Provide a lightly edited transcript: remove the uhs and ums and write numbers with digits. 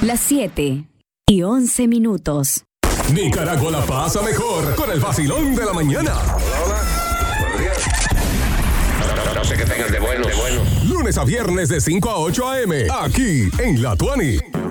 Las 7:11. Nicaragua la pasa mejor con el vacilón de la mañana. Hola. Buenos días. No sé qué tengan de bueno. Lunes a viernes de 5 a 8 a.m. Aquí en La Tuani.